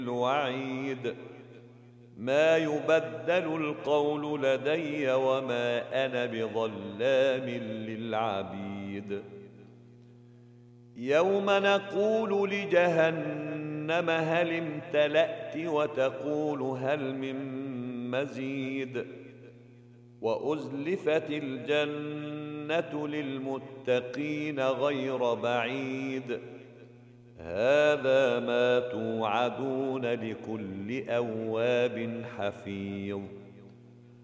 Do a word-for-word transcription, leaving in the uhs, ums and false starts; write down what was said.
وعيد ما يبدل القول لدي وما أنا بظلام للعبيد يوم نقول لجهنم هل امتلأت وتقول هل من مزيد وأزلفت الجنة للمتقين غير بعيد هذا ما توعدون لكل أواب حفيظ